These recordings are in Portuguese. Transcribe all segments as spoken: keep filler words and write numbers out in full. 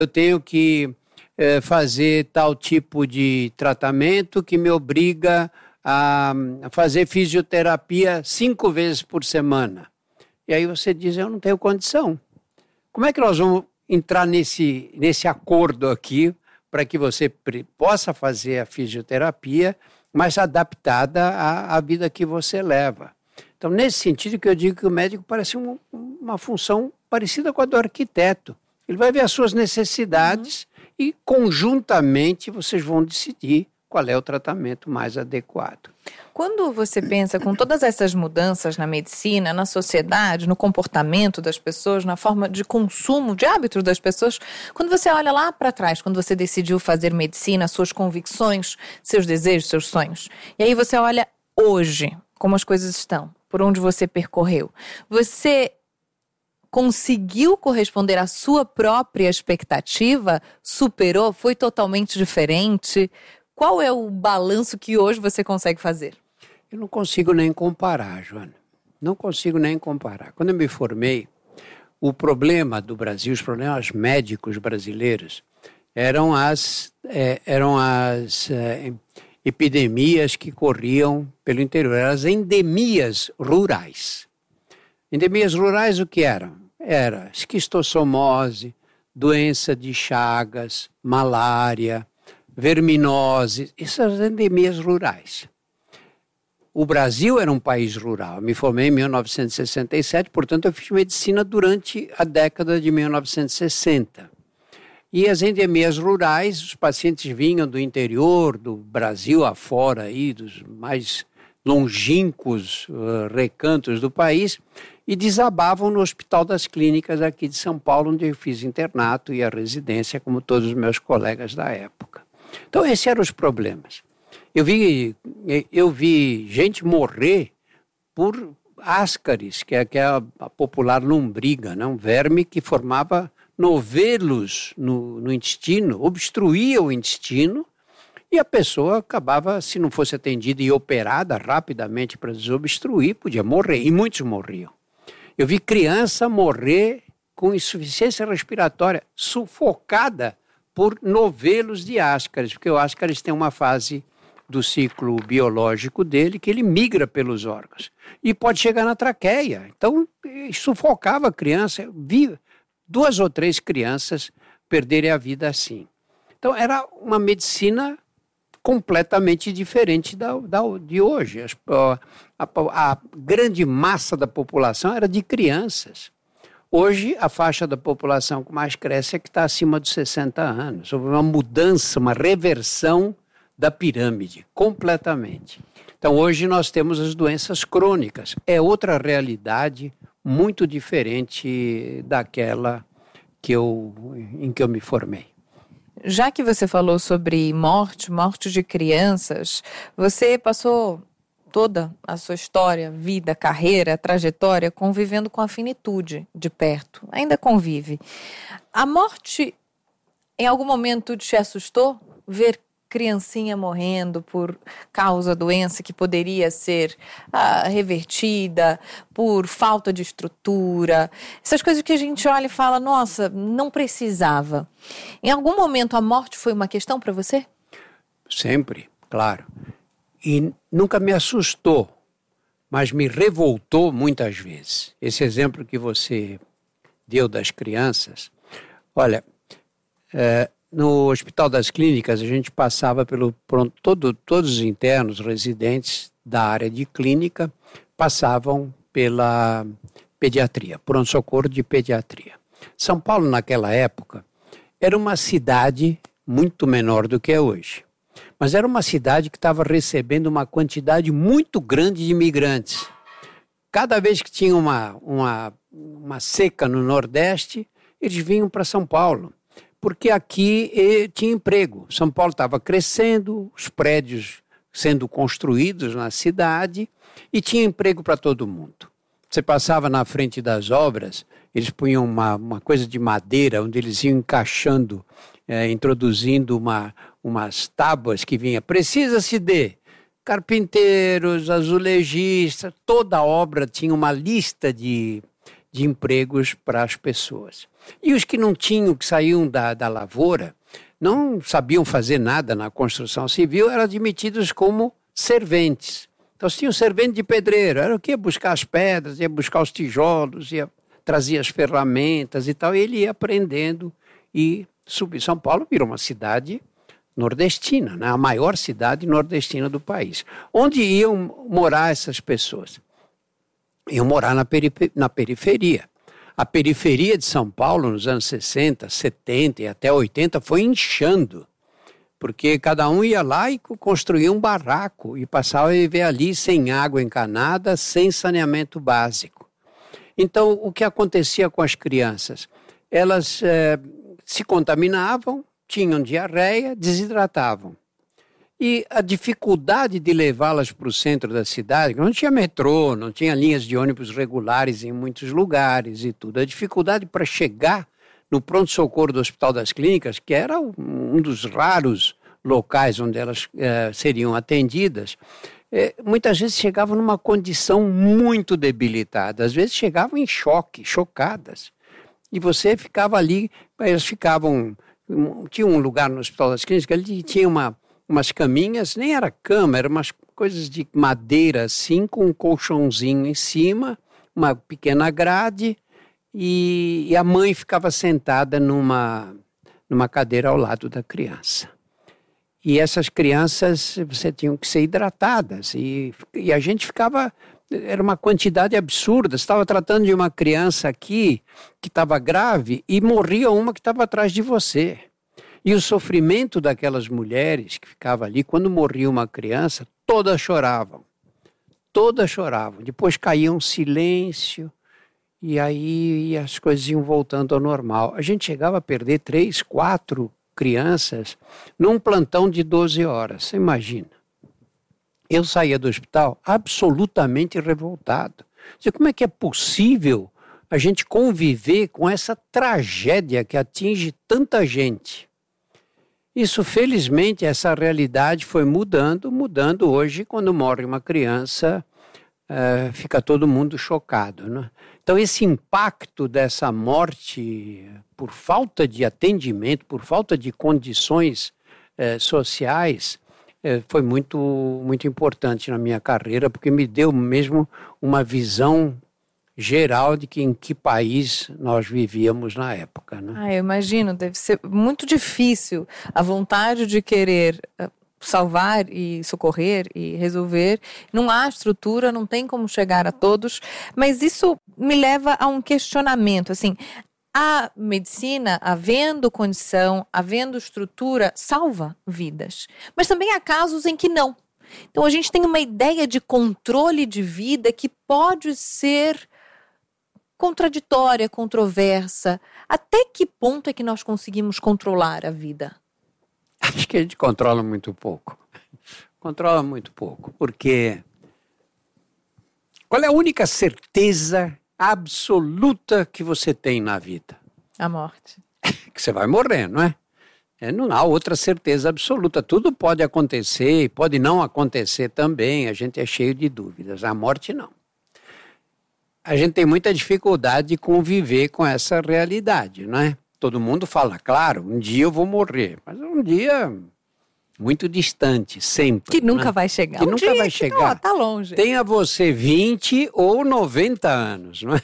eu tenho que é, fazer tal tipo de tratamento que me obriga a fazer fisioterapia cinco vezes por semana. E aí você diz, eu não tenho condição. Como é que nós vamos entrar nesse, nesse acordo aqui para que você possa fazer a fisioterapia, mas adaptada à, à vida que você leva? Então, nesse sentido que eu digo que o médico parece um, uma função parecida com a do arquiteto. Ele vai ver as suas necessidades uhum. e, conjuntamente, vocês vão decidir qual é o tratamento mais adequado. Quando você pensa com todas essas mudanças na medicina, na sociedade, no comportamento das pessoas, na forma de consumo, de hábitos das pessoas, quando você olha lá para trás, quando você decidiu fazer medicina, suas convicções, seus desejos, seus sonhos, e aí você olha hoje, como as coisas estão, por onde você percorreu, você conseguiu corresponder à sua própria expectativa? Superou? Foi totalmente diferente? Qual é o balanço que hoje você consegue fazer? Eu não consigo nem comparar, Joana. Não consigo nem comparar. Quando eu me formei, o problema do Brasil, os problemas médicos brasileiros, eram as, é, eram as é, epidemias que corriam pelo interior, eram as endemias rurais. Endemias rurais o que eram? Era esquistossomose, doença de Chagas, malária, verminose, essas endemias rurais. O Brasil era um país rural. Eu me formei em mil novecentos e sessenta e sete, portanto eu fiz medicina durante a década de mil novecentos e sessenta. E as endemias rurais, os pacientes vinham do interior do Brasil afora, aí, dos mais longínquos uh, recantos do país, e desabavam no Hospital das Clínicas aqui de São Paulo, onde eu fiz internato e a residência, como todos os meus colegas da época. Então, esses eram os problemas. Eu vi, eu vi gente morrer por ascaris, que é, que é a, a popular lombriga, né? Um verme que formava novelos no, no intestino, obstruía o intestino, e a pessoa acabava, se não fosse atendida e operada rapidamente para desobstruir, podia morrer, e muitos morriam. Eu vi criança morrer com insuficiência respiratória, sufocada por novelos de ascaris, porque o ascaris tem uma fase do ciclo biológico dele que ele migra pelos órgãos e pode chegar na traqueia. Então, sufocava a criança. Eu vi duas ou três crianças perderem a vida assim. Então, era uma medicina completamente diferente da, da, de hoje. A, a, a grande massa da população era de crianças. Hoje, a faixa da população que mais cresce é que está acima dos sessenta anos. Houve uma mudança, uma reversão da pirâmide, completamente. Então, hoje nós temos as doenças crônicas. É outra realidade muito diferente daquela que eu, em que eu me formei. Já que você falou sobre morte, morte de crianças, você passou toda a sua história, vida, carreira, trajetória, convivendo com a finitude de perto. Ainda convive. A morte, em algum momento, te assustou? Ver criancinha morrendo por causa doença que poderia ser ah, revertida, por falta de estrutura. Essas coisas que a gente olha e fala, nossa, não precisava. Em algum momento a morte foi uma questão para você? Sempre, claro. E nunca me assustou, mas me revoltou muitas vezes. Esse exemplo que você deu das crianças, olha, é, no Hospital das Clínicas a gente passava pelo, pronto, todo, todos os internos, residentes da área de clínica, passavam pela pediatria, pronto-socorro de pediatria. São Paulo naquela época era uma cidade muito menor do que é hoje. Mas era uma cidade que estava recebendo uma quantidade muito grande de imigrantes. Cada vez que tinha uma, uma, uma seca no Nordeste, eles vinham para São Paulo, porque aqui eh, tinha emprego. São Paulo estava crescendo, os prédios sendo construídos na cidade e tinha emprego para todo mundo. Você passava na frente das obras, eles punham uma, uma coisa de madeira, onde eles iam encaixando, eh, introduzindo uma... umas tábuas que vinha, precisa-se de carpinteiros, azulejistas, toda a obra tinha uma lista de, de empregos para as pessoas. E os que não tinham, que saíam da, da lavoura, não sabiam fazer nada na construção civil, eram admitidos como serventes. Então, se tinha um servente de pedreiro, era o que? Ia buscar as pedras, ia buscar os tijolos, ia trazer as ferramentas e tal, e ele ia aprendendo e subir. São Paulo virou uma cidade nordestina, né? A maior cidade nordestina do país. Onde iam morar essas pessoas? Iam morar na, perife- na periferia. A periferia de São Paulo, nos anos sessenta, setenta e até oitenta, foi inchando, porque cada um ia lá e construía um barraco e passava a viver ali sem água encanada, sem saneamento básico. Então, o que acontecia com as crianças? Elas eh, se contaminavam, tinham diarreia, desidratavam. E a dificuldade de levá-las para o centro da cidade, não tinha metrô, não tinha linhas de ônibus regulares em muitos lugares e tudo. A dificuldade para chegar no pronto-socorro do Hospital das Clínicas, que era um dos raros locais onde elas eh, seriam atendidas, eh, muitas vezes chegavam numa condição muito debilitada. Às vezes chegavam em choque, chocadas. E você ficava ali, elas ficavam... Tinha um lugar no Hospital das Clínicas, ele tinha uma... umas caminhas, nem era cama, eram umas coisas de madeira assim, com um colchãozinho em cima, uma pequena grade, e, e a mãe ficava sentada numa, numa cadeira ao lado da criança. E essas crianças, você tinham que ser hidratadas, e, e a gente ficava, era uma quantidade absurda, estava tratando de uma criança aqui, que estava grave, e morria uma que estava atrás de você. E o sofrimento daquelas mulheres que ficavam ali, quando morria uma criança, todas choravam. Todas choravam. Depois caía um silêncio e aí as coisas iam voltando ao normal. A gente chegava a perder três, quatro crianças num plantão de doze horas. Você imagina. Eu saía do hospital absolutamente revoltado. Você, como é que é possível a gente conviver com essa tragédia que atinge tanta gente? Isso, felizmente, essa realidade foi mudando, mudando hoje, quando morre uma criança, uh, fica todo mundo chocado, né? Então, esse impacto dessa morte por falta de atendimento, por falta de condições uh, sociais, uh, foi muito, muito importante na minha carreira, porque me deu mesmo uma visão geral de que em que país nós vivíamos na época, né? Ah, eu imagino, deve ser muito difícil a vontade de querer salvar e socorrer e resolver. Não há estrutura, não tem como chegar a todos, mas isso me leva a um questionamento, assim, a medicina, havendo condição, havendo estrutura, salva vidas, mas também há casos em que não. Então a gente tem uma ideia de controle de vida que pode ser contraditória, controversa. Até que ponto é que nós conseguimos controlar a vida? Acho que a gente controla muito pouco. Controla muito pouco, porque qual é a única certeza absoluta que você tem na vida? A morte. Que você vai morrer, não é? É, não há outra certeza absoluta. Tudo pode acontecer, pode não acontecer também. A gente é cheio de dúvidas. A morte, não. A gente tem muita dificuldade de conviver com essa realidade, não é? Todo mundo fala, claro, um dia eu vou morrer, mas um dia muito distante, sempre. Que nunca né? vai chegar. Que um nunca dia vai que chegar. Está longe. Tenha você vinte ou noventa anos, não é?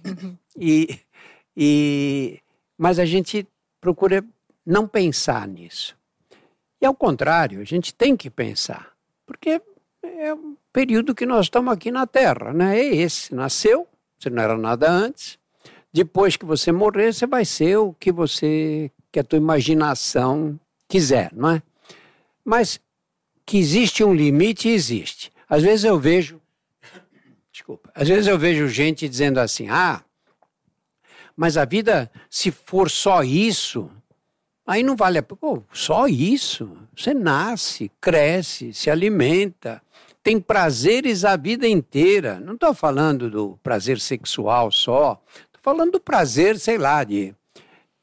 e, e, mas a gente procura não pensar nisso. E ao contrário, a gente tem que pensar, porque é um período que nós estamos aqui na Terra, né? É esse, nasceu, você não era nada antes, depois que você morrer, você vai ser o que você, que a tua imaginação quiser, não é? Mas que existe um limite, existe. Às vezes eu vejo, desculpa, às vezes eu vejo gente dizendo assim, ah, mas a vida, se for só isso, aí não vale a pena. Pô, só isso? Você nasce, cresce, se alimenta, tem prazeres a vida inteira. Não estou falando do prazer sexual só, estou falando do prazer, sei lá, de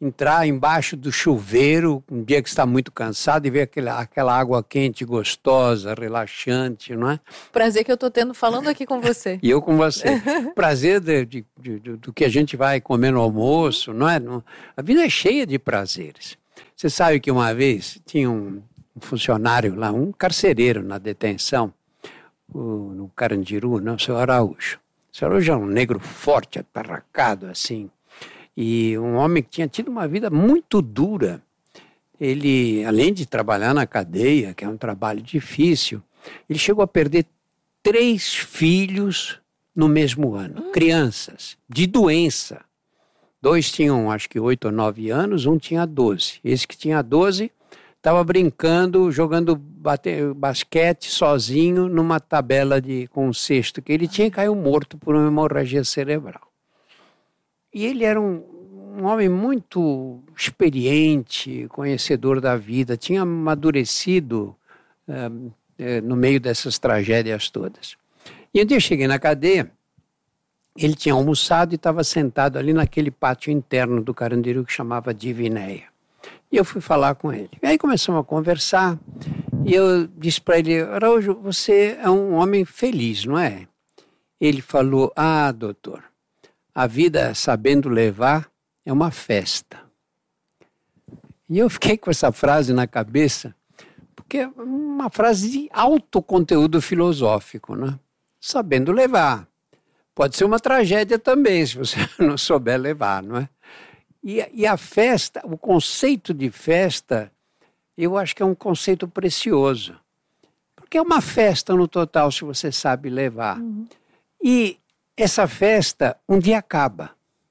entrar embaixo do chuveiro, um dia que está muito cansado, e ver aquela, aquela água quente, gostosa, relaxante, não é? Prazer que eu estou tendo falando aqui com você. E eu com você. Prazer de, de, de, de, do que a gente vai comer no almoço, não é? A vida é cheia de prazeres. Você sabe que uma vez tinha um funcionário lá, um carcereiro na detenção, o, no Carandiru, não, o senhor Araújo. O senhor Araújo é um negro forte, atarracado, assim, e um homem que tinha tido uma vida muito dura. Ele, além de trabalhar na cadeia, que é um trabalho difícil, ele chegou a perder três filhos no mesmo ano, hum. crianças, de doença. Dois tinham, acho que, oito ou nove anos, um tinha doze. Esse que tinha doze estava brincando, jogando bate, basquete sozinho numa tabela de, com um cesto que ele tinha e caiu morto por uma hemorragia cerebral. E ele era um, um homem muito experiente, conhecedor da vida, tinha amadurecido é, é, no meio dessas tragédias todas. E um dia eu cheguei na cadeia, ele tinha almoçado e estava sentado ali naquele pátio interno do Carandiru que chamava Divinéia. E eu fui falar com ele. E aí começamos a conversar e eu disse para ele, Araújo, você é um homem feliz, não é? Ele falou, ah, doutor, a vida sabendo levar é uma festa. E eu fiquei com essa frase na cabeça, porque é uma frase de alto conteúdo filosófico, né? Sabendo levar. Pode ser uma tragédia também, se você não souber levar, não é? E, e a festa, o conceito de festa, eu acho que é um conceito precioso. Porque é uma festa no total, se você sabe levar. Uhum. E essa festa um dia acaba.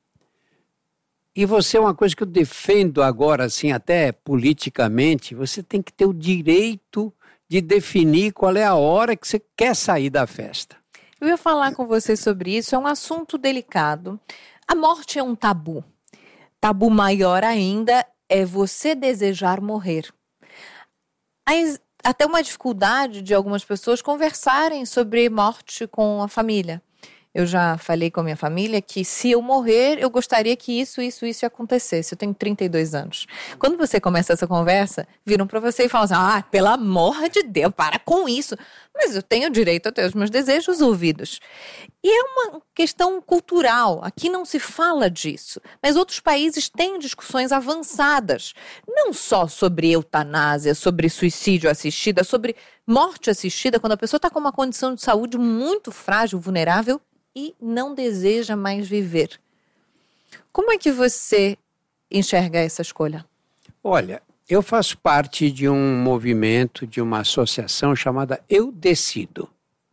E você, é uma coisa que eu defendo agora, assim, até politicamente, você tem que ter o direito de definir qual é a hora que você quer sair da festa. Eu ia falar com você sobre isso, é um assunto delicado. A morte é um tabu. Tabu maior ainda é você desejar morrer. Há até uma dificuldade de algumas pessoas conversarem sobre morte com a família. Eu já falei com a minha família que se eu morrer, eu gostaria que isso, isso, isso acontecesse. Eu tenho trinta e dois anos. Quando você começa essa conversa, viram para você e falam assim, ah, pelo amor de Deus, para com isso. Mas eu tenho direito a ter os meus desejos ouvidos. E é uma questão cultural. Aqui não se fala disso. Mas outros países têm discussões avançadas. Não só sobre eutanásia, sobre suicídio assistido, sobre morte assistida, quando a pessoa está com uma condição de saúde muito frágil, vulnerável, e não deseja mais viver. Como é que você enxerga essa escolha? Olha, eu faço parte de um movimento, de uma associação chamada Eu Decido,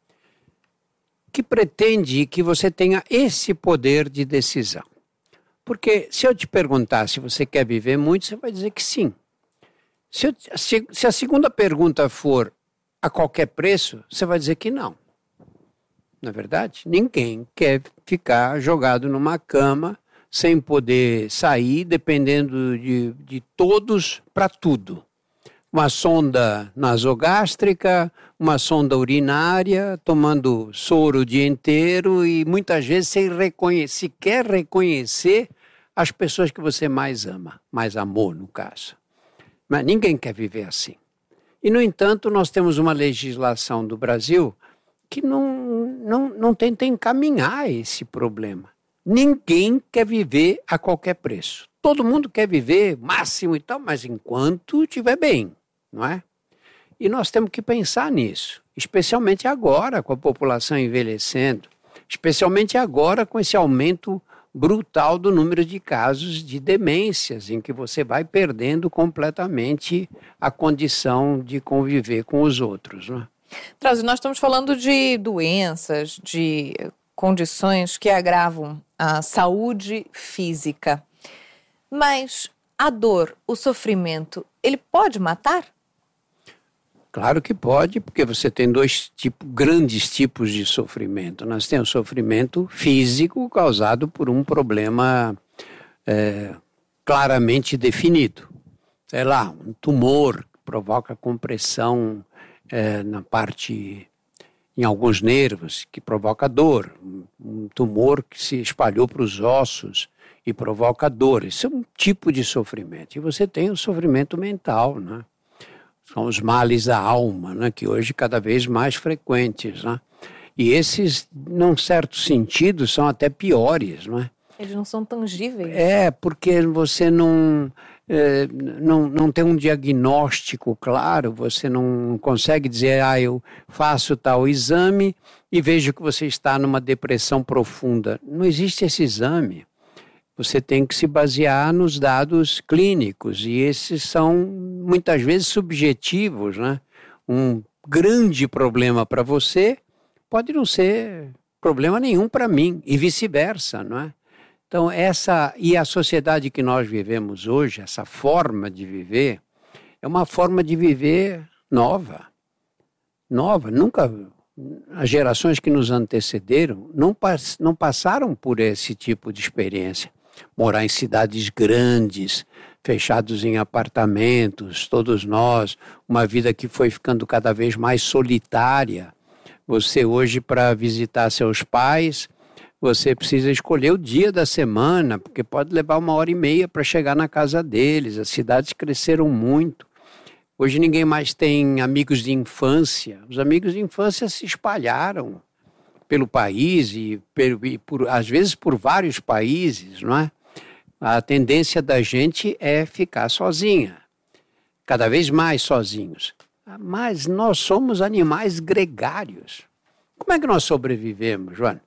que pretende que você tenha esse poder de decisão. Porque se eu te perguntar se você quer viver muito, você vai dizer que sim. Se, eu, se, se a segunda pergunta for a qualquer preço, você vai dizer que não. Não é verdade? Ninguém quer ficar jogado numa cama sem poder sair, dependendo de, de todos para tudo. Uma sonda nasogástrica, uma sonda urinária, tomando soro o dia inteiro e muitas vezes sem reconhecer, sequer reconhecer as pessoas que você mais ama, mais amou no caso. Mas ninguém quer viver assim. E, no entanto, nós temos uma legislação do Brasil que não, não, não tenta encaminhar esse problema. Ninguém quer viver a qualquer preço. Todo mundo quer viver máximo e tal, mas enquanto estiver bem, não é? E nós temos que pensar nisso, especialmente agora com a população envelhecendo, especialmente agora com esse aumento brutal do número de casos de demências, em que você vai perdendo completamente a condição de conviver com os outros, não é? Drauzio, nós estamos falando de doenças, de condições que agravam a saúde física. Mas a dor, o sofrimento, ele pode matar? Claro que pode, porque você tem dois tipo, grandes tipos de sofrimento. Nós temos o sofrimento físico causado por um problema é, claramente definido. Sei lá, um tumor que provoca compressão É, na parte, em alguns nervos, que provoca dor, um tumor que se espalhou para os ossos e provoca dor. Isso é um tipo de sofrimento. E você tem o sofrimento mental, né? São os males da alma, né? Que hoje cada vez mais frequentes, né? E esses, num certo sentido, são até piores, não é? Eles não são tangíveis. É, porque você não, é, não, não tem um diagnóstico claro, você não consegue dizer, ah, eu faço tal exame e vejo que você está numa depressão profunda. Não existe esse exame. Você tem que se basear nos dados clínicos e esses são muitas vezes subjetivos, né? Um grande problema para você pode não ser problema nenhum para mim e vice-versa, não é? Então, essa, e a sociedade que nós vivemos hoje, essa forma de viver, é uma forma de viver nova. Nova, nunca, as gerações que nos antecederam não, pass, não passaram por esse tipo de experiência. Morar em cidades grandes, fechados em apartamentos, todos nós, uma vida que foi ficando cada vez mais solitária. Você hoje, para visitar seus pais, você precisa escolher o dia da semana, porque pode levar uma hora e meia para chegar na casa deles. As cidades cresceram muito. Hoje ninguém mais tem amigos de infância. Os amigos de infância se espalharam pelo país e, e por, às vezes por vários países, não é? A tendência da gente é ficar sozinha, cada vez mais sozinhos. Mas nós somos animais gregários. Como é que nós sobrevivemos, Joana?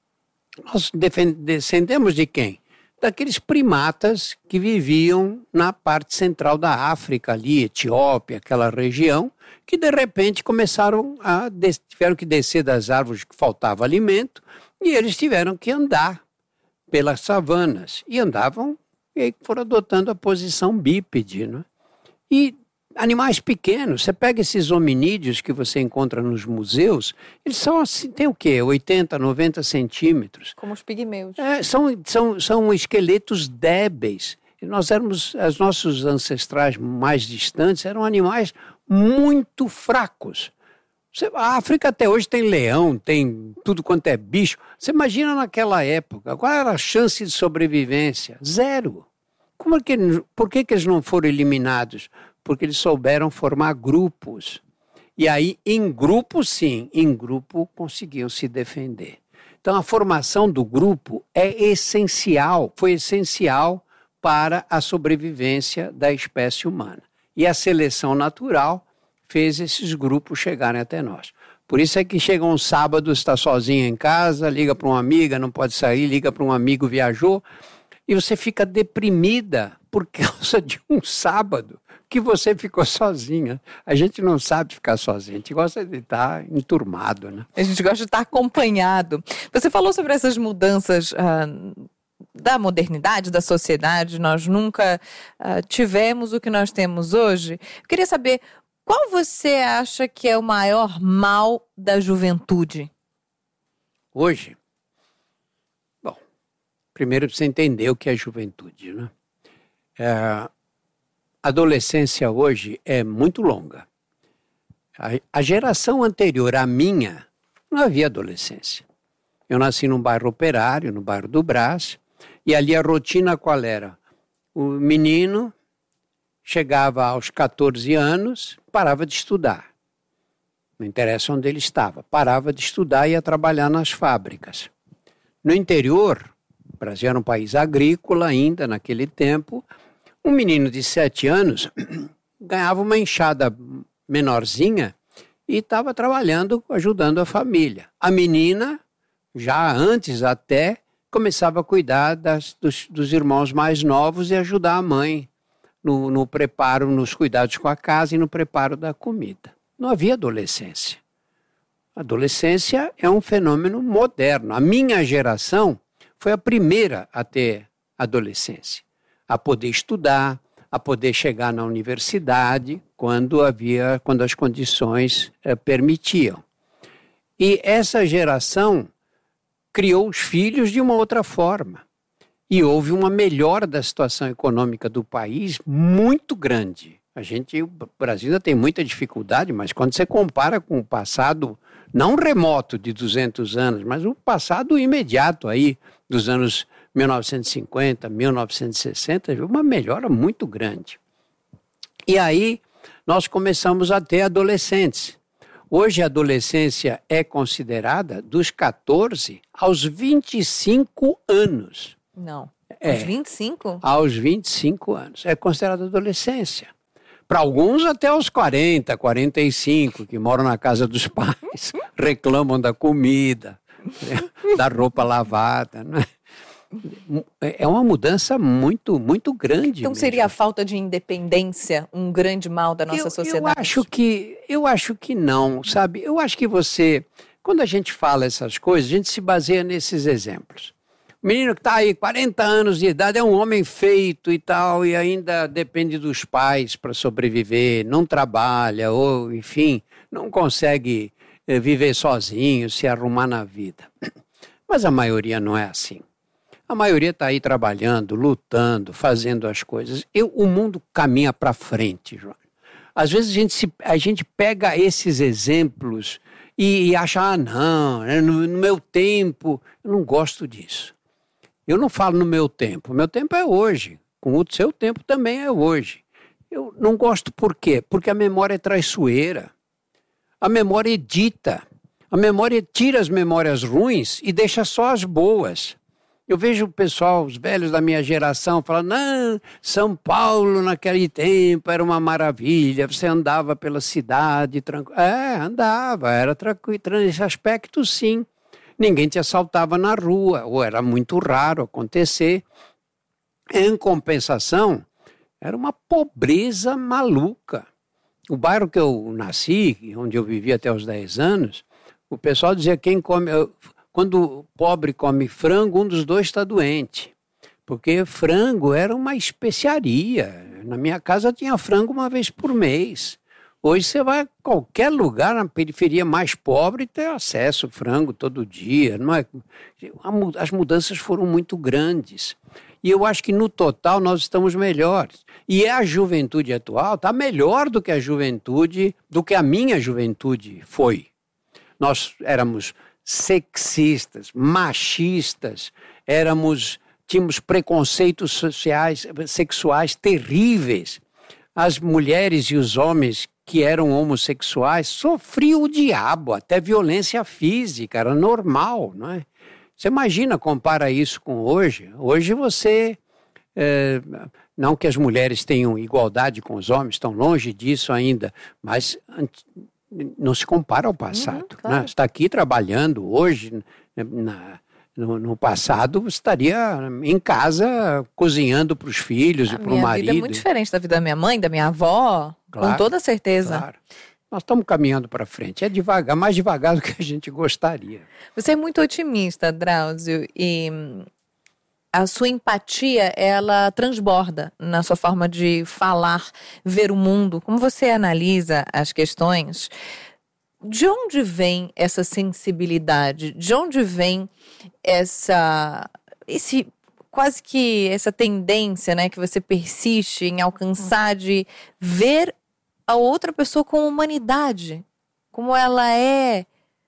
Nós descendemos de quem? Daqueles primatas que viviam na parte central da África, ali, Etiópia, aquela região, que de repente começaram a, tiveram que descer das árvores que faltava alimento e eles tiveram que andar pelas savanas. E andavam e foram adotando a posição bípede, né? E animais pequenos, você pega esses hominídeos que você encontra nos museus, eles são assim, tem o quê? oitenta, noventa centímetros. Como os pigmeus. É, são, são, são esqueletos débeis. E nós éramos, os nossos ancestrais mais distantes eram animais muito fracos. Você, a África até hoje tem leão, tem tudo quanto é bicho. Você imagina naquela época, qual era a chance de sobrevivência? Zero. Como é que, por que, que eles não foram eliminados? Porque eles souberam formar grupos. E aí, em grupo, sim, em grupo conseguiam se defender. Então, a formação do grupo é essencial, foi essencial para a sobrevivência da espécie humana. E a seleção natural fez esses grupos chegarem até nós. Por isso é que chega um sábado, está sozinha em casa, liga para uma amiga, não pode sair, liga para um amigo, viajou, e você fica deprimida por causa de um sábado que você ficou sozinha. A gente não sabe ficar sozinha, a gente gosta de estar enturmado, né? A gente gosta de estar acompanhado. Você falou sobre essas mudanças uh, da modernidade, da sociedade. Nós nunca uh, tivemos o que nós temos hoje. Eu queria saber, qual você acha que é o maior mal da juventude? Hoje? Bom, primeiro precisa entender o que é juventude, né? É, a adolescência hoje é muito longa. A, a geração anterior à minha não havia adolescência. Eu nasci num bairro operário, no bairro do Brás, e ali a rotina qual era? O menino chegava aos catorze anos, parava de estudar. Não interessa onde ele estava, parava de estudar e ia trabalhar nas fábricas. No interior, o Brasil era um país agrícola ainda naquele tempo, um menino de sete anos ganhava uma enxada menorzinha e estava trabalhando, ajudando a família. A menina, já antes até, começava a cuidar das, dos, dos irmãos mais novos e ajudar a mãe no, no preparo, nos cuidados com a casa e no preparo da comida. Não havia adolescência. A adolescência é um fenômeno moderno. A minha geração foi a primeira a ter adolescência, a poder estudar, a poder chegar na universidade quando havia, quando as condições eh, permitiam. E essa geração criou os filhos de uma outra forma. E houve uma melhora da situação econômica do país muito grande. A gente, o Brasil ainda tem muita dificuldade, mas quando você compara com o passado, não remoto de duzentos anos, mas o passado imediato aí, dos anos mil novecentos e cinquenta, mil novecentos e sessenta, uma melhora muito grande. E aí nós começamos a ter adolescentes. Hoje a adolescência é considerada dos catorze aos vinte e cinco anos. Não, É, aos vinte e cinco? Aos vinte e cinco anos. É considerada adolescência. Para alguns até aos quarenta, quarenta e cinco, que moram na casa dos pais, reclamam da comida, da roupa lavada, né? É uma mudança muito, muito grande. Então mesmo. seria a falta de independência um grande mal da nossa eu, sociedade? Eu acho que, eu acho que não, sabe? Eu acho que você, quando a gente fala essas coisas, a gente se baseia nesses exemplos. O menino que está aí, quarenta anos de idade, é um homem feito e tal, e ainda depende dos pais para sobreviver, não trabalha, ou, enfim, não consegue eh, viver sozinho, se arrumar na vida. Mas a maioria não é assim. A maioria está aí trabalhando, lutando, fazendo as coisas. Eu, o mundo caminha para frente, João. Às vezes a gente, se, a gente pega esses exemplos e, e acha, ah, não, no, no meu tempo, eu não gosto disso. Eu não falo no meu tempo, meu tempo é hoje, com o seu tempo também é hoje. Eu não gosto por quê? Porque a memória é traiçoeira, a memória edita, a memória tira as memórias ruins e deixa só as boas. Eu vejo o pessoal, os velhos da minha geração, falando, não, São Paulo naquele tempo era uma maravilha, você andava pela cidade tranquilo. É, andava, era tranquilo, nesse aspecto sim. Ninguém te assaltava na rua, ou era muito raro acontecer. Em compensação, era uma pobreza maluca. O bairro que eu nasci, onde eu vivi até os dez anos, o pessoal dizia, quem come... Quando o pobre come frango, um dos dois está doente. Porque frango era uma especiaria. Na minha casa tinha frango uma vez por mês. Hoje você vai a qualquer lugar na periferia mais pobre e tem acesso ao frango todo dia. Não é? As mudanças foram muito grandes. E eu acho que no total nós estamos melhores. E a juventude atual está melhor do que a juventude, do que a minha juventude foi. Nós éramos sexistas, machistas, éramos, tínhamos preconceitos sociais, sexuais terríveis. As mulheres e os homens que eram homossexuais sofriam o diabo, até violência física, era normal, não é? Você imagina, compara isso com hoje. Hoje você, é, não que as mulheres tenham igualdade com os homens, estão longe disso ainda, mas não se compara ao passado. Uhum, claro. Né? Você está aqui trabalhando hoje, na, no, no passado você estaria em casa cozinhando para os filhos a e para o marido. A minha vida é muito diferente da vida da minha mãe, da minha avó, claro, com toda certeza. Claro. Nós estamos caminhando para frente. É devagar, mais devagar do que a gente gostaria. Você é muito otimista, Drauzio, e a sua empatia, ela transborda na sua forma de falar, ver o mundo. Como você analisa as questões, de onde vem essa sensibilidade? De onde vem essa, esse, quase que essa tendência, né, que você persiste em alcançar de ver a outra pessoa com humanidade, como ela é?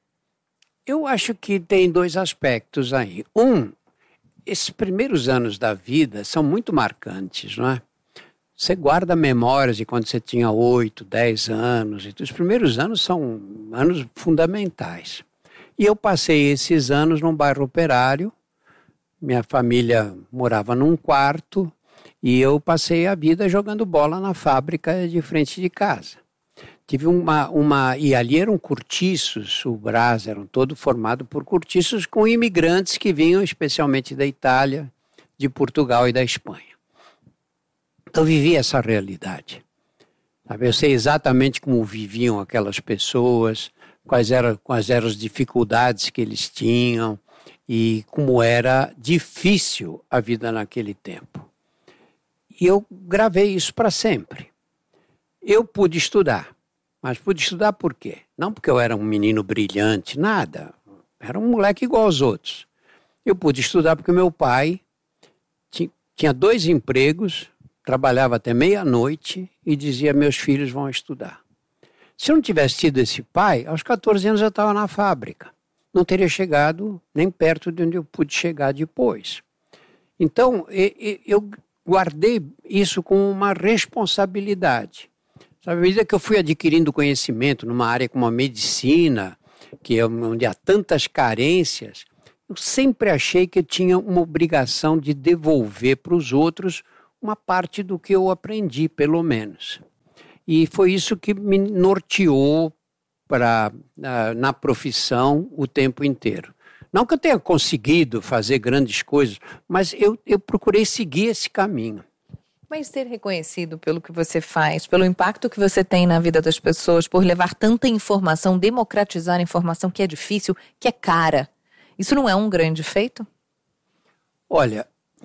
Eu acho que tem dois aspectos aí. Um, esses primeiros anos da vida são muito marcantes, não é? Você guarda memórias de quando você tinha oito, dez anos. E os primeiros anos são anos fundamentais. E eu passei esses anos num bairro operário. Minha família morava num quarto. E eu passei a vida jogando bola na fábrica de frente de casa. Tive uma, uma... E ali eram cortiços, o Brás eram todo formado por cortiços com imigrantes que vinham especialmente da Itália, de Portugal e da Espanha. Então eu vivi essa realidade. Sabe? Eu sei exatamente como viviam aquelas pessoas, quais eram, quais eram as dificuldades que eles tinham e como era difícil a vida naquele tempo. E eu gravei isso para sempre. Eu pude estudar. Mas pude estudar por quê? Não porque eu era um menino brilhante, nada. Era um moleque igual aos outros. Eu pude estudar porque meu pai tinha dois empregos, trabalhava até meia-noite e dizia, meus filhos vão estudar. Se eu não tivesse tido esse pai, aos catorze anos eu estava na fábrica. Não teria chegado nem perto de onde eu pude chegar depois. Então, eu guardei isso com uma responsabilidade. Sabe, à medida que eu fui adquirindo conhecimento numa área como a medicina, que é onde há tantas carências, eu sempre achei que eu tinha uma obrigação de devolver para os outros uma parte do que eu aprendi, pelo menos. E foi isso que me norteou pra, na, na profissão o tempo inteiro. Não que eu tenha conseguido fazer grandes coisas, mas eu, eu procurei seguir esse caminho. Mas ser reconhecido pelo que você faz, pelo impacto que você tem na vida das pessoas, por levar tanta informação, democratizar a informação que é difícil, que é cara, isso não é um grande feito? Olha,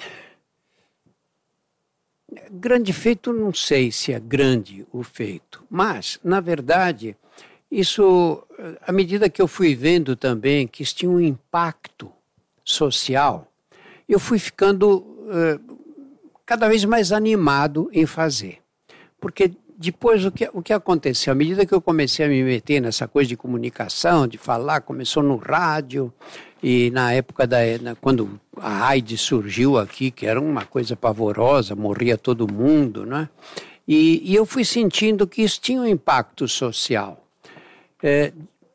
grande feito não sei se é grande o feito, mas, na verdade, isso, à medida que eu fui vendo também que isso tinha um impacto social, eu fui ficando uh, cada vez mais animado em fazer. Porque depois o que, o que aconteceu, à medida que eu comecei a me meter nessa coisa de comunicação, de falar, começou no rádio, e na época, da, na, quando a AIDS surgiu aqui, que era uma coisa pavorosa, morria todo mundo, né? E, e eu fui sentindo que isso tinha um impacto social. É,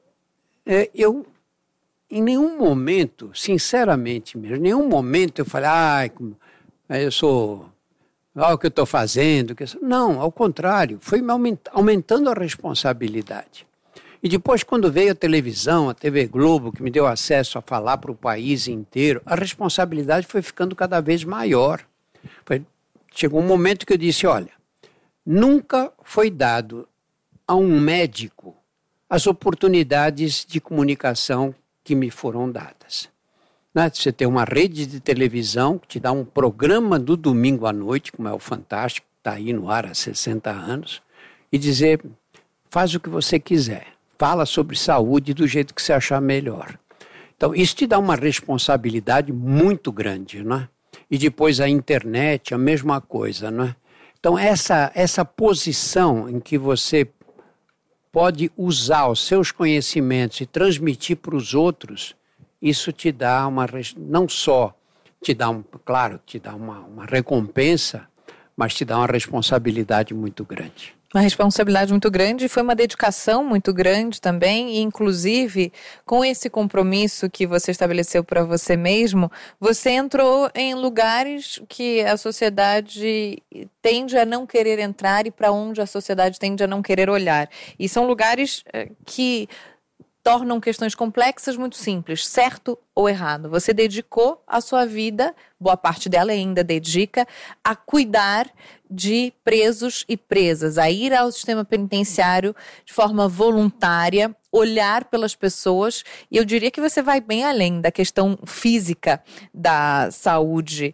é, eu, em nenhum momento, sinceramente mesmo, em nenhum momento eu falei, ai, eu sou, olha o que eu estou fazendo. Não, ao contrário, foi me aumentando a responsabilidade. E depois, quando veio a televisão, a T V Globo, que me deu acesso a falar para o país inteiro, a responsabilidade foi ficando cada vez maior. Foi, chegou um momento que eu disse, olha, nunca foi dado a um médico as oportunidades de comunicação que me foram dadas. Né? Você tem uma rede de televisão que te dá um programa do domingo à noite, como é o Fantástico, que está aí no ar há sessenta anos, e dizer, faz o que você quiser, fala sobre saúde do jeito que você achar melhor. Então, isso te dá uma responsabilidade muito grande, né? E depois a internet, a mesma coisa, né? Então, essa, essa posição em que você pode usar os seus conhecimentos e transmitir para os outros, isso te dá uma, não só te dá, um, claro, te dá uma, uma recompensa, mas te dá uma responsabilidade muito grande. Uma responsabilidade muito grande, foi uma dedicação muito grande também, e inclusive com esse compromisso que você estabeleceu para você mesmo, você entrou em lugares que a sociedade tende a não querer entrar e para onde a sociedade tende a não querer olhar. E são lugares que tornam questões complexas muito simples, certo ou errado. Você dedicou a sua vida, boa parte dela ainda dedica, a cuidar de presos e presas, a ir ao sistema penitenciário de forma voluntária, olhar pelas pessoas, e eu diria que você vai bem além da questão física da saúde.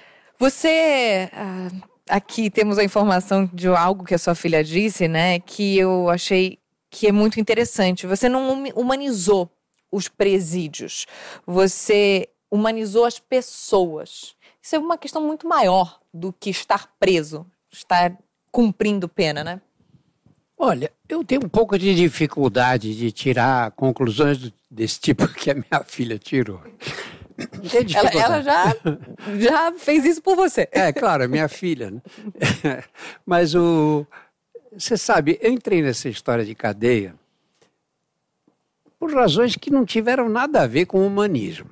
Você... Ah, aqui temos a informação de algo que a sua filha disse, né, que eu achei que é muito interessante. Você não humanizou os presídios, você humanizou as pessoas. Isso é uma questão muito maior do que estar preso, estar cumprindo pena, né? Olha, eu tenho um pouco de dificuldade de tirar conclusões desse tipo que a minha filha tirou. Ela, ela já, já fez isso por você. É, claro, a minha filha. Né? Mas o... Você sabe, eu entrei nessa história de cadeia por razões que não tiveram nada a ver com o humanismo.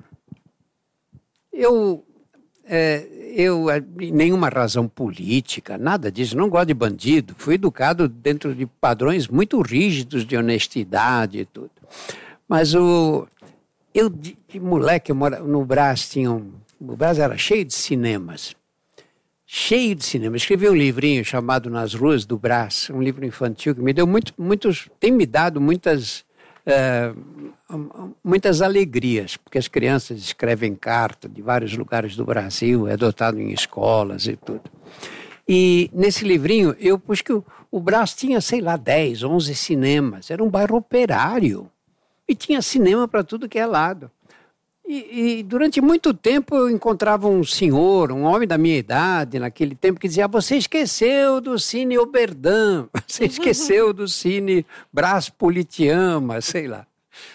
Eu, é, eu, nenhuma razão política, nada disso, não gosto de bandido, fui educado dentro de padrões muito rígidos de honestidade e tudo. Mas o, eu, de, de moleque, eu mora, no Brás tinha um, o Brás era cheio de cinemas. Cheio de cinema. Escrevi um livrinho chamado Nas Ruas do Brás, um livro infantil que me deu muito, muitos, tem me dado muitas, uh, muitas alegrias, porque as crianças escrevem carta de vários lugares do Brasil, é adotado em escolas e tudo. E nesse livrinho eu pus que o, o Brás tinha, sei lá, dez, onze cinemas, era um bairro operário e tinha cinema para tudo que é lado. E, e durante muito tempo eu encontrava um senhor, um homem da minha idade, naquele tempo, que dizia, ah, você esqueceu do Cine Oberdan, você esqueceu do Cine Brás Politeama, sei lá.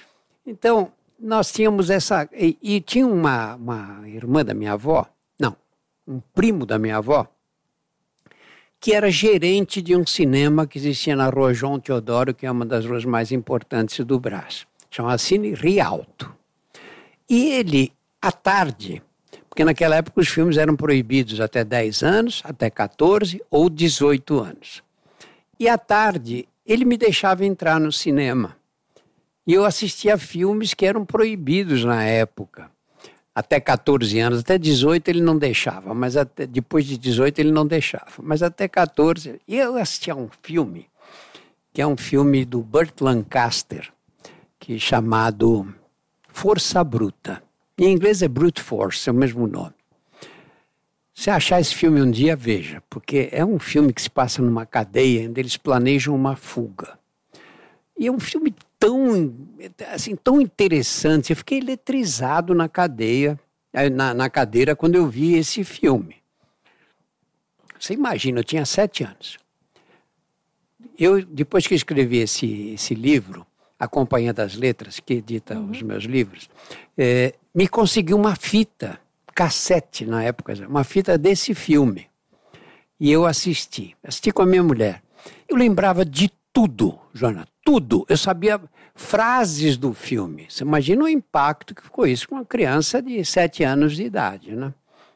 Então, nós tínhamos essa... E, e tinha uma, uma irmã da minha avó, não, um primo da minha avó, que era gerente de um cinema que existia na rua João Teodoro, que é uma das ruas mais importantes do Brás. Chamava Cine Rialto. E ele, à tarde, porque naquela época os filmes eram proibidos até dez anos, até quatorze ou dezoito anos. E à tarde, ele me deixava entrar no cinema. E eu assistia filmes que eram proibidos na época. Até quatorze anos, até dezoito ele não deixava, mas até, depois de dezoito ele não deixava. Mas até quatorze, e eu assistia a um filme, que é um filme do Burt Lancaster, que é chamado Força Bruta. Em inglês é Brute Force, é o mesmo nome. Se achar esse filme um dia, veja, porque é um filme que se passa numa cadeia onde eles planejam uma fuga. E é um filme tão, assim, tão interessante. Eu fiquei eletrizado na cadeia, na, na cadeira quando eu vi esse filme. Você imagina, eu tinha sete anos. Eu, depois que escrevi esse, esse livro, A Companhia das Letras, que edita uhum. os meus livros, é, me conseguiu uma fita, cassete na época, uma fita desse filme. E eu assisti, assisti com a minha mulher. Eu lembrava de tudo, Joana, tudo. Eu sabia frases do filme. Você imagina o impacto que ficou isso com uma criança de sete anos de idade, né?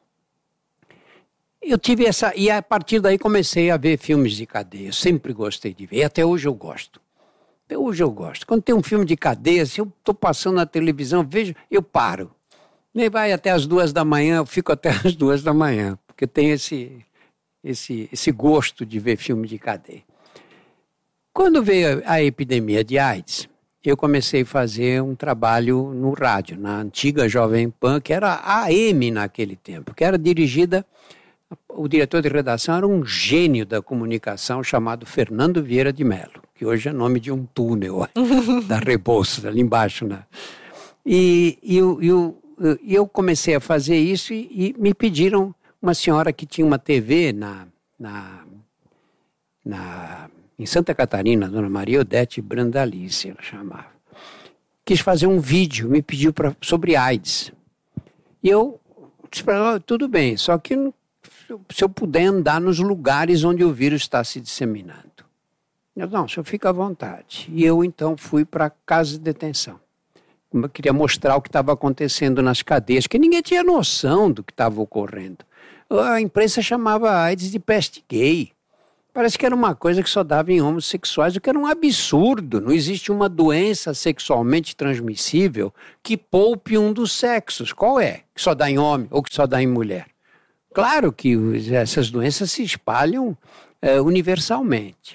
Eu tive essa... E a partir daí comecei a ver filmes de cadeia. Eu sempre gostei de ver. E até hoje eu gosto. Até hoje eu gosto. Quando tem um filme de cadeia, se eu estou passando na televisão, vejo, eu paro. Nem vai até as duas da manhã, eu fico até as duas da manhã. Porque tem esse, esse, esse gosto de ver filme de cadeia. Quando veio a epidemia de AIDS, eu comecei a fazer um trabalho no rádio, na antiga Jovem Pan, que era a A M naquele tempo, que era dirigida... O diretor de redação era um gênio da comunicação chamado Fernando Vieira de Mello, que hoje é nome de um túnel da Rebouças, ali embaixo. Né? E, e eu, eu, eu comecei a fazer isso e, e me pediram, uma senhora que tinha uma T V na, na, na, em Santa Catarina, Dona Maria Odete Brandalice, ela chamava, quis fazer um vídeo, me pediu pra, sobre AIDS. E eu disse para ela, tudo bem, só que se eu puder andar nos lugares onde o vírus está se disseminando. Eu, não, o senhor fica à vontade. E eu, então, fui para a casa de detenção. Eu queria mostrar o que estava acontecendo nas cadeias, que ninguém tinha noção do que estava ocorrendo. A imprensa chamava a AIDS de peste gay. Parece que era uma coisa que só dava em homossexuais, o que era um absurdo. Não existe uma doença sexualmente transmissível que poupe um dos sexos. Qual é? Que só dá em homem ou que só dá em mulher? Claro que essas doenças se espalham é, universalmente.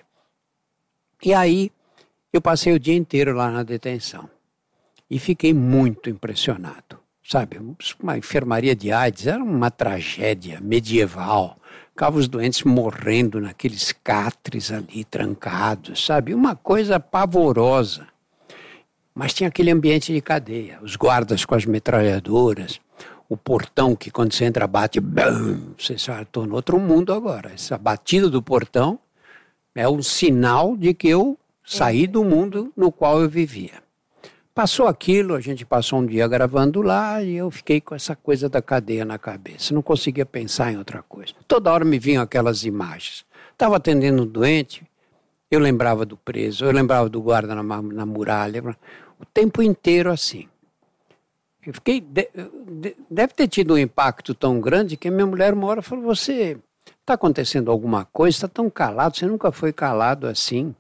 E aí eu passei o dia inteiro lá na detenção e fiquei muito impressionado. Sabe, uma enfermaria de AIDS era uma tragédia medieval. Ficavam os doentes morrendo naqueles catres ali, trancados, sabe? Uma coisa pavorosa. Mas tinha aquele ambiente de cadeia, os guardas com as metralhadoras, o portão que quando você entra bate, bam, você já estou no outro mundo agora. Essa batida do portão é um sinal de que eu saí do mundo no qual eu vivia. Passou aquilo, a gente passou um dia gravando lá e eu fiquei com essa coisa da cadeia na cabeça. Não conseguia pensar em outra coisa. Toda hora me vinham aquelas imagens. Estava atendendo um doente, eu lembrava do preso, eu lembrava do guarda na, na muralha, o tempo inteiro assim. Eu fiquei, de, de, deve ter tido um impacto tão grande que a minha mulher uma hora falou, você está acontecendo alguma coisa, está tão calado, você nunca foi calado assim.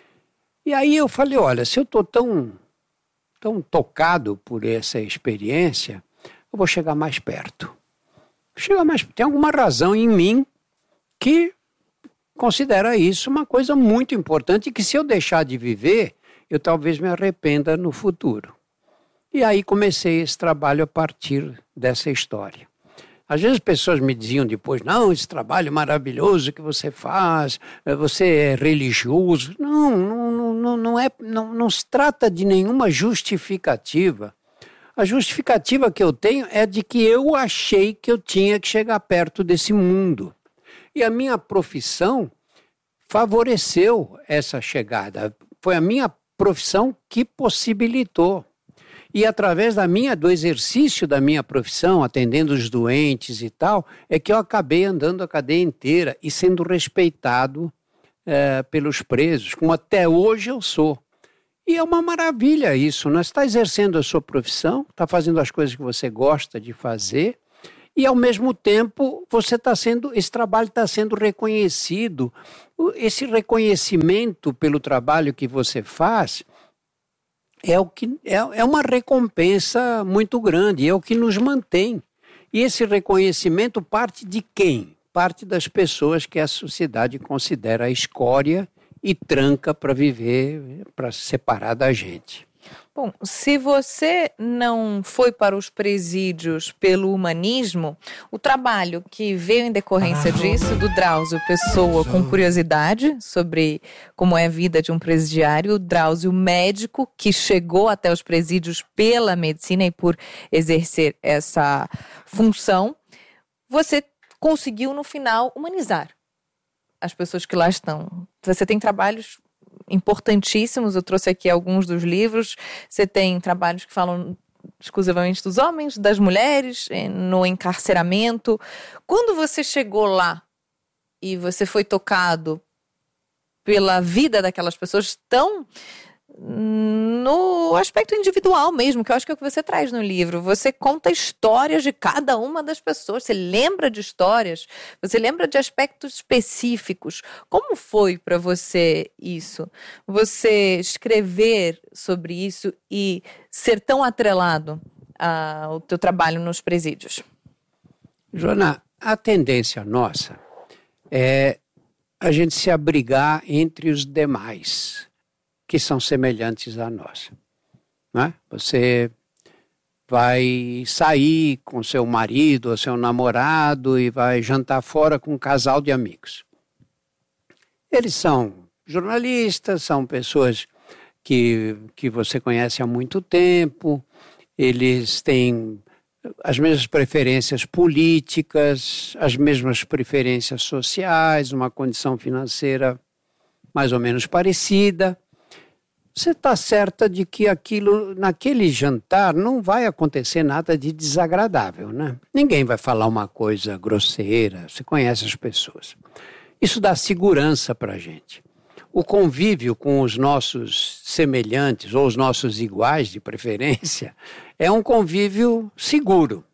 E aí eu falei, olha, se eu estou tão, tão tocado por essa experiência, eu vou chegar mais perto. Chegar mais, tem alguma razão em mim que considera isso uma coisa muito importante e que se eu deixar de viver, eu talvez me arrependa no futuro. E aí comecei esse trabalho a partir dessa história. Às vezes as pessoas me diziam depois, não, esse trabalho maravilhoso que você faz, você é religioso. Não, não, não, não, é, não, não se trata de nenhuma justificativa. A justificativa que eu tenho é de que eu achei que eu tinha que chegar perto desse mundo. E a minha profissão favoreceu essa chegada. Foi a minha profissão que possibilitou. E através da minha, do exercício da minha profissão, atendendo os doentes e tal, é que eu acabei andando a cadeia inteira e sendo respeitado é, pelos presos, como até hoje eu sou. E é uma maravilha isso, né? Você está exercendo a sua profissão, está fazendo as coisas que você gosta de fazer, e ao mesmo tempo você está sendo, esse trabalho está sendo reconhecido. Esse reconhecimento pelo trabalho que você faz é, o que, é, é uma recompensa muito grande, é o que nos mantém. E esse reconhecimento parte de quem? Parte das pessoas que a sociedade considera a escória e tranca para viver, para se separar da gente. Bom, se você não foi para os presídios pelo humanismo, o trabalho que veio em decorrência disso, do Drauzio Pessoa, com curiosidade sobre como é a vida de um presidiário, o Drauzio médico, que chegou até os presídios pela medicina e por exercer essa função, você conseguiu, no final, humanizar as pessoas que lá estão. Você tem trabalhos importantíssimos, eu trouxe aqui alguns dos livros. Você tem trabalhos que falam exclusivamente dos homens, das mulheres, no encarceramento. Quando você chegou lá e você foi tocado pela vida daquelas pessoas tão no aspecto individual mesmo, que eu acho que é o que você traz no livro. Você conta histórias de cada uma das pessoas, você lembra de histórias, você lembra de aspectos específicos. Como foi para você isso? Você escrever sobre isso e ser tão atrelado ao teu trabalho nos presídios? Joana, a tendência nossa é a gente se abrigar entre os demais, que são semelhantes a nós. Né? Você vai sair com seu marido ou seu namorado e vai jantar fora com um casal de amigos. Eles são jornalistas, são pessoas que, que você conhece há muito tempo, eles têm as mesmas preferências políticas, as mesmas preferências sociais, uma condição financeira mais ou menos parecida. Você está certa de que aquilo, naquele jantar não vai acontecer nada de desagradável, né? Ninguém vai falar uma coisa grosseira, você conhece as pessoas. Isso dá segurança para a gente. O convívio com os nossos semelhantes, ou os nossos iguais de preferência, é um convívio seguro.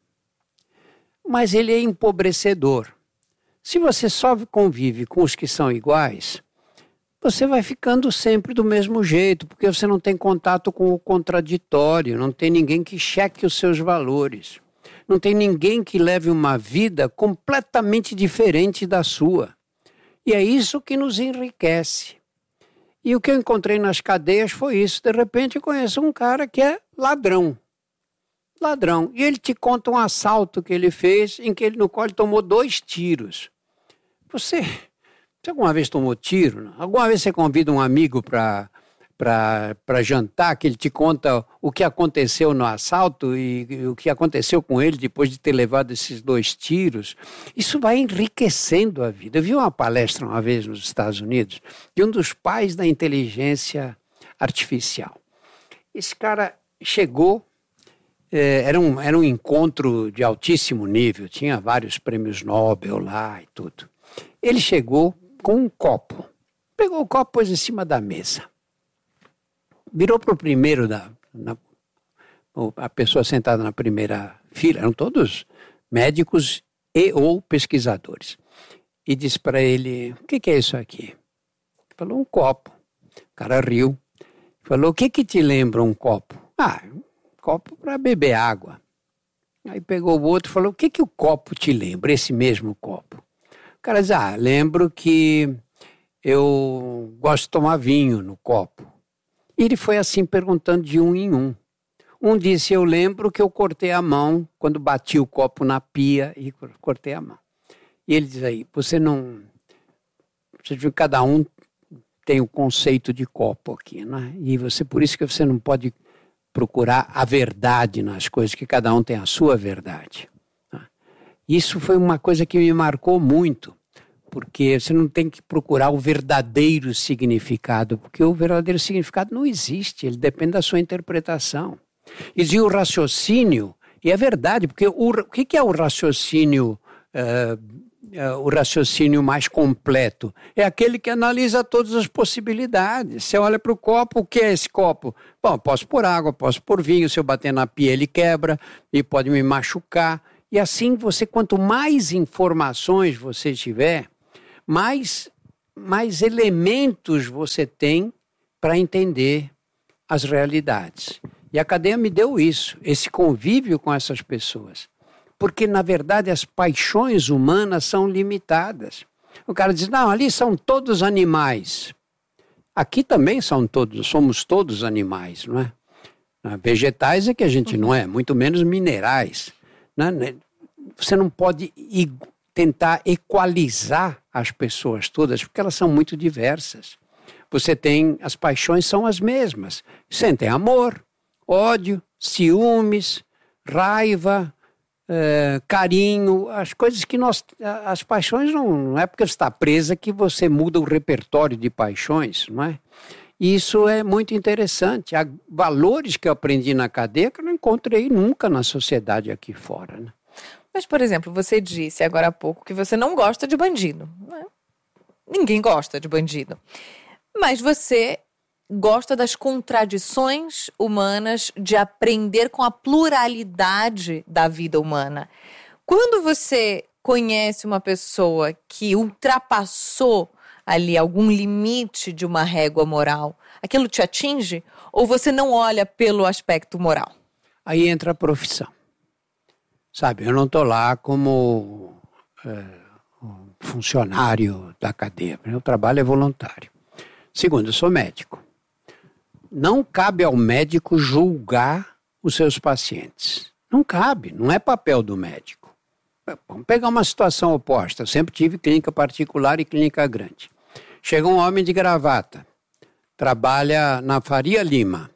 Mas ele é empobrecedor. Se você só convive com os que são iguais, você vai ficando sempre do mesmo jeito, porque você não tem contato com o contraditório, não tem ninguém que cheque os seus valores, não tem ninguém que leve uma vida completamente diferente da sua. E é isso que nos enriquece. E o que eu encontrei nas cadeias foi isso. De repente eu conheço um cara que é ladrão. Ladrão. E ele te conta um assalto que ele fez, em que ele, no qual ele tomou dois tiros. Você... Você alguma vez tomou tiro? Não? Alguma vez você convida um amigo para para jantar, que ele te conta o que aconteceu no assalto e, e o que aconteceu com ele depois de ter levado esses dois tiros? Isso vai enriquecendo a vida. Eu vi uma palestra uma vez nos Estados Unidos de um dos pais da inteligência artificial. Esse cara chegou, eh, era, um, era um encontro de altíssimo nível, tinha vários prêmios Nobel lá e tudo. Ele chegou com um copo. Pegou o copo, pôs em cima da mesa. Virou para o primeiro, da, na, a pessoa sentada na primeira fila, eram todos médicos e ou pesquisadores. E disse para ele, o que, que é isso aqui? Ele falou, um copo. O cara riu. Falou, o que, que te lembra um copo? Ah, um copo para beber água. Aí pegou o outro e falou, o que, que o copo te lembra, esse mesmo copo? O cara diz, ah, lembro que eu gosto de tomar vinho no copo. E ele foi assim perguntando de um em um. Um disse, eu lembro que eu cortei a mão quando bati o copo na pia e cortei a mão. E ele diz aí, você não... Você viu que cada um tem um conceito de copo aqui, né? E você, por isso que você não pode procurar a verdade nas coisas, que cada um tem a sua verdade. Isso foi uma coisa que me marcou muito, porque você não tem que procurar o verdadeiro significado, porque o verdadeiro significado não existe, ele depende da sua interpretação. Existe o raciocínio, e é verdade, porque o, o que é o raciocínio, uh, uh, o raciocínio mais completo? É aquele que analisa todas as possibilidades. Você olha para o copo, o que é esse copo? Bom, posso pôr água, posso pôr vinho, se eu bater na pia ele quebra e pode me machucar. E assim, você, quanto mais informações você tiver, mais, mais elementos você tem para entender as realidades. E a cadeia me deu isso, esse convívio com essas pessoas. Porque, na verdade, as paixões humanas são limitadas. O cara diz, não, ali são todos animais. Aqui também são todos, somos todos animais, não é? Vegetais é que a gente não é, muito menos minerais. Né? Você não pode tentar equalizar as pessoas todas, porque elas são muito diversas. Você tem, as paixões são as mesmas. Sentem amor, ódio, ciúmes, raiva, é, carinho, as coisas que nós... As paixões não, não é porque você está presa que você muda o repertório de paixões, não é? E isso é muito interessante. Há valores que eu aprendi na cadeia que eu não encontrei nunca na sociedade aqui fora, né? Mas, por exemplo, você disse agora há pouco que você não gosta de bandido, não é? Ninguém gosta de bandido. Mas você gosta das contradições humanas, de aprender com a pluralidade da vida humana. Quando você conhece uma pessoa que ultrapassou ali algum limite de uma régua moral, aquilo te atinge? Ou você não olha pelo aspecto moral? Aí entra a profissão. Sabe, eu não estou lá como é, um funcionário da cadeia. Meu trabalho é voluntário. Segundo, eu sou médico. Não cabe ao médico julgar os seus pacientes. Não cabe, não é papel do médico. Vamos pegar uma situação oposta. Eu sempre tive clínica particular e clínica grande. Chega um homem de gravata, trabalha na Faria Lima.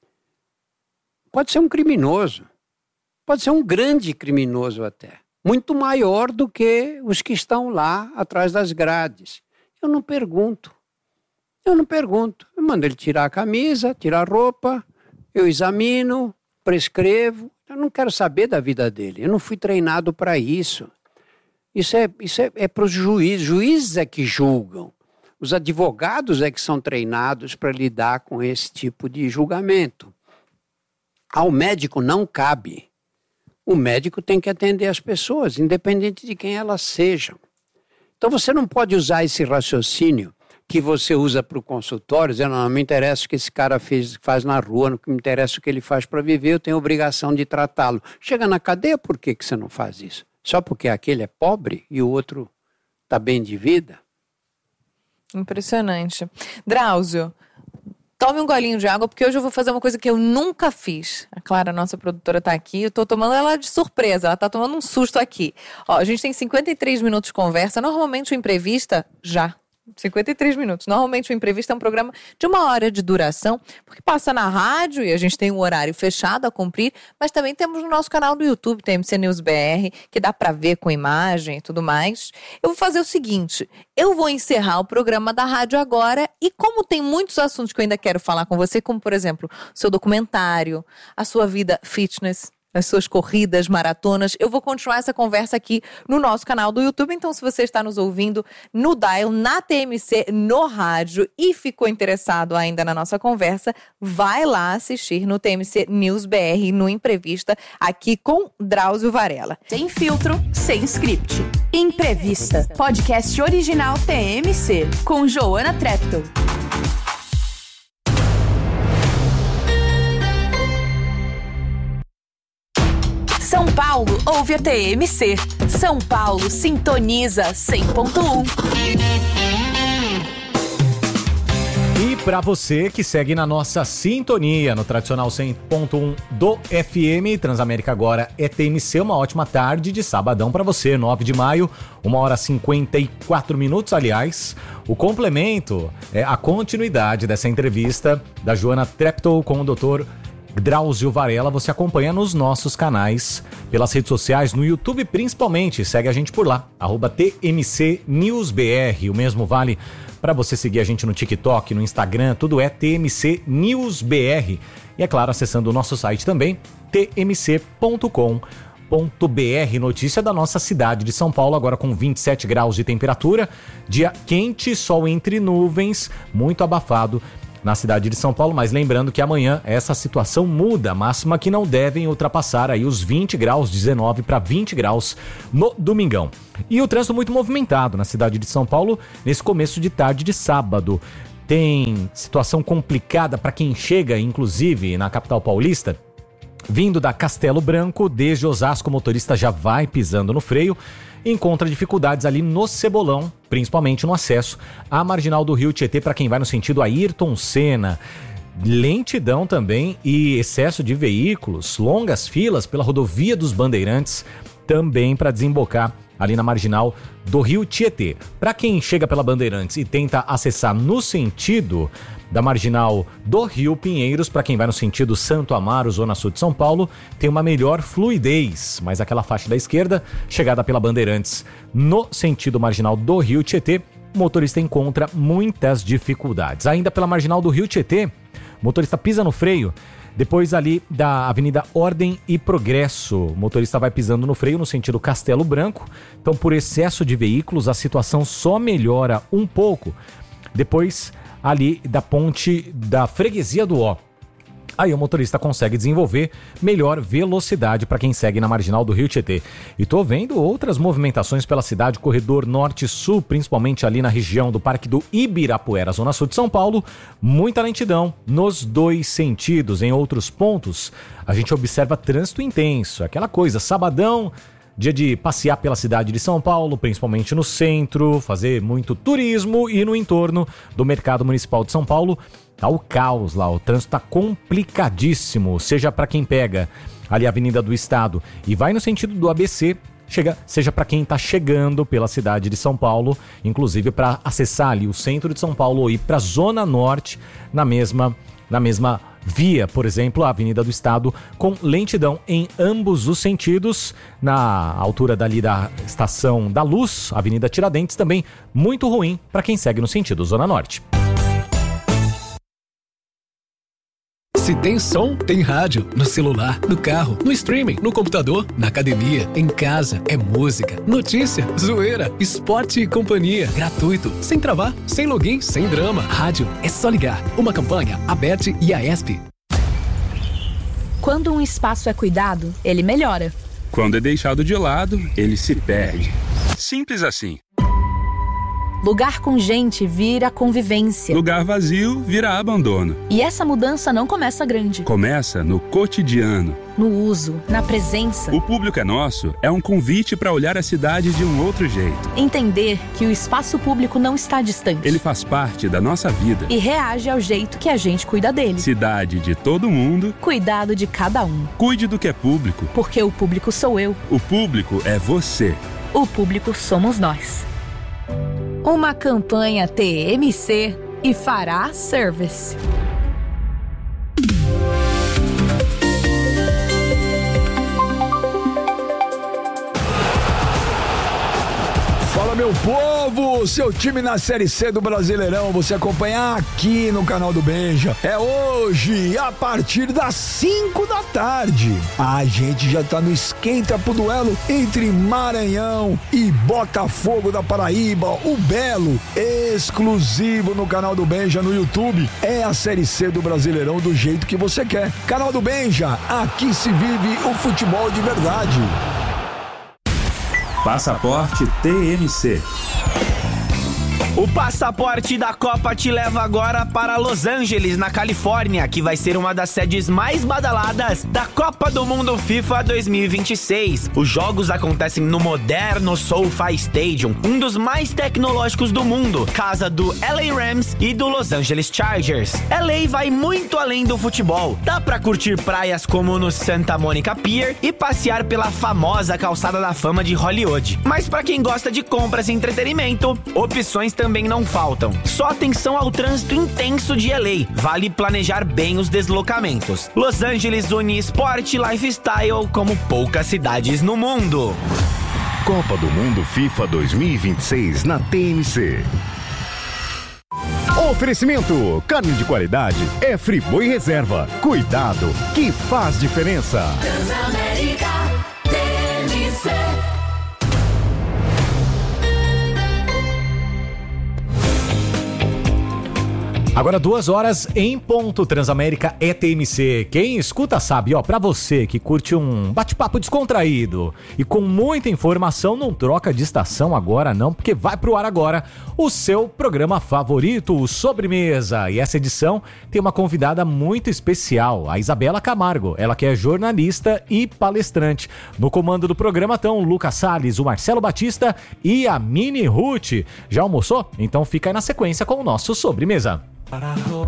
Pode ser um criminoso, pode ser um grande criminoso até, muito maior do que os que estão lá atrás das grades. Eu não pergunto. Eu não pergunto, eu mando ele tirar a camisa, tirar a roupa, eu examino, prescrevo, eu não quero saber da vida dele, eu não fui treinado para isso. Isso é, isso é, é para os juízes, juízes é que julgam, os advogados é que são treinados para lidar com esse tipo de julgamento. Ao médico não cabe, o médico tem que atender as pessoas, independente de quem elas sejam. Então você não pode usar esse raciocínio que você usa para o consultório, dizendo, não, não me interessa o que esse cara fez, faz na rua, não me interessa o que ele faz para viver, eu tenho a obrigação de tratá-lo. Chega na cadeia, por que, que você não faz isso? Só porque aquele é pobre e o outro está bem de vida? Impressionante. Drauzio, tome um golinho de água, porque hoje eu vou fazer uma coisa que eu nunca fiz. A Clara, nossa produtora, está aqui, eu estou tomando ela de surpresa, ela está tomando um susto aqui. Ó, a gente tem cinquenta e três minutos de conversa, normalmente o Imprevista, já... cinquenta e três minutos. Normalmente o Imprevisto é um programa de uma hora de duração, porque passa na rádio e a gente tem um horário fechado a cumprir, mas também temos no nosso canal do YouTube, T M C News B R, que dá para ver com imagem e tudo mais. Eu vou fazer o seguinte, eu vou encerrar o programa da rádio agora e como tem muitos assuntos que eu ainda quero falar com você, como por exemplo, seu documentário, a sua vida fitness, as suas corridas, maratonas, eu vou continuar essa conversa aqui no nosso canal do YouTube. Então, se você está nos ouvindo no Dial, na T M C, no rádio e ficou interessado ainda na nossa conversa, vai lá assistir no T M C News B R, no Imprevista, aqui com Drauzio Varela. Sem filtro, sem script. Imprevista, podcast original T M C, com Joana Treptow. São Paulo ouve a T M C. São Paulo sintoniza cem ponto um. E para você que segue na nossa sintonia, no tradicional cem ponto um do F M, Transamérica agora é T M C, uma ótima tarde de sabadão para você, nove de maio, uma hora e cinquenta e quatro minutos, aliás. O complemento é a continuidade dessa entrevista da Joana Treptow com o doutor Drauzio Varela, você acompanha nos nossos canais, pelas redes sociais, no YouTube principalmente. Segue a gente por lá, arroba T M C News B R. O mesmo vale para você seguir a gente no TikTok, no Instagram, tudo é T M C News B R. E é claro, acessando o nosso site também, t m c ponto com ponto b r. Notícia da nossa cidade de São Paulo, agora com vinte e sete graus de temperatura, dia quente, sol entre nuvens, muito abafado na cidade de São Paulo, mas lembrando que amanhã essa situação muda, máxima que não devem ultrapassar aí os vinte graus, dezenove para vinte graus no domingão. E o trânsito muito movimentado na cidade de São Paulo nesse começo de tarde de sábado. Tem situação complicada para quem chega, inclusive, na capital paulista. Vindo da Castelo Branco, desde Osasco, o motorista já vai pisando no freio. Encontra dificuldades ali no Cebolão, principalmente no acesso à Marginal do Rio Tietê, para quem vai no sentido Ayrton Senna. Lentidão também e excesso de veículos, longas filas pela rodovia dos Bandeirantes, também para desembocar ali na Marginal do Rio Tietê. Para quem chega pela Bandeirantes e tenta acessar no sentido da Marginal do Rio Pinheiros, para quem vai no sentido Santo Amaro, Zona Sul de São Paulo, tem uma melhor fluidez, mas aquela faixa da esquerda, chegada pela Bandeirantes no sentido Marginal do Rio Tietê, o motorista encontra muitas dificuldades. Ainda pela Marginal do Rio Tietê, o motorista pisa no freio, depois ali da Avenida Ordem e Progresso, o motorista vai pisando no freio no sentido Castelo Branco, então por excesso de veículos a situação só melhora um pouco, depois ali da ponte da Freguesia do Ó. Aí o motorista consegue desenvolver melhor velocidade para quem segue na Marginal do Rio Tietê. E tô vendo outras movimentações pela cidade, corredor norte-sul, principalmente ali na região do Parque do Ibirapuera, Zona Sul de São Paulo. Muita lentidão nos dois sentidos. Em outros pontos, a gente observa trânsito intenso. Aquela coisa, sabadão, dia de passear pela cidade de São Paulo, principalmente no centro, fazer muito turismo e no entorno do Mercado Municipal de São Paulo. Tá o caos lá, o trânsito tá complicadíssimo, seja para quem pega ali a Avenida do Estado e vai no sentido do A B C, chega, seja para quem tá chegando pela cidade de São Paulo, inclusive para acessar ali o centro de São Paulo ou ir para a Zona Norte na mesma, na mesma via, por exemplo, a Avenida do Estado, com lentidão em ambos os sentidos, na altura dali da Estação da Luz, Avenida Tiradentes, também muito ruim para quem segue no sentido Zona Norte. Se tem som, tem rádio. No celular, no carro, no streaming, no computador, na academia, em casa. É música, notícia, zoeira, esporte e companhia. Gratuito, sem travar, sem login, sem drama. Rádio é só ligar. Uma campanha, Aberte e a ESP. Quando um espaço é cuidado, ele melhora. Quando é deixado de lado, ele se perde. Simples assim. Lugar com gente vira convivência. Lugar vazio vira abandono. E essa mudança não começa grande. Começa no cotidiano. No uso, na presença. O Público é Nosso é um convite para olhar a cidade de um outro jeito. Entender que o espaço público não está distante. Ele faz parte da nossa vida. E reage ao jeito que a gente cuida dele. Cidade de todo mundo. Cuidado de cada um. Cuide do que é público. Porque o público sou eu. O público é você. O público somos nós. Uma campanha T M C e Fará Service. Fala, meu povo! Seu time na Série C do Brasileirão, você acompanha aqui no canal do Benja. É hoje, a partir das cinco da tarde. A gente já tá no esquenta pro duelo entre Maranhão e Botafogo da Paraíba, o Belo, exclusivo no canal do Benja no YouTube. É a Série C do Brasileirão do jeito que você quer. Canal do Benja, aqui se vive o futebol de verdade. Passaporte T M C. O passaporte da Copa te leva agora para Los Angeles, na Califórnia, que vai ser uma das sedes mais badaladas da Copa do Mundo FIFA dois mil e vinte e seis. Os jogos acontecem no moderno SoFi Stadium, um dos mais tecnológicos do mundo, casa do L A Rams e do Los Angeles Chargers. L A vai muito além do futebol. Dá pra curtir praias como no Santa Monica Pier e passear pela famosa calçada da fama de Hollywood. Mas pra quem gosta de compras e entretenimento, opções também também não faltam. Só atenção ao trânsito intenso de L A. Vale planejar bem os deslocamentos. Los Angeles une esporte e lifestyle como poucas cidades no mundo. Copa do Mundo FIFA dois mil e vinte e seis na T M C. Oferecimento: carne de qualidade é Friboi Reserva. Cuidado que faz diferença. Transamérica T M C. Agora duas horas em ponto, Transamérica E T M C. Quem escuta sabe, ó, pra você que curte um bate-papo descontraído e com muita informação, não troca de estação agora não, porque vai pro ar agora o seu programa favorito, o Sobremesa. E essa edição tem uma convidada muito especial, a Isabela Camargo, ela que é jornalista e palestrante. No comando do programa estão o Lucas Salles, o Marcelo Batista e a Mini Ruth. Já almoçou? Então fica aí na sequência com o nosso Sobremesa.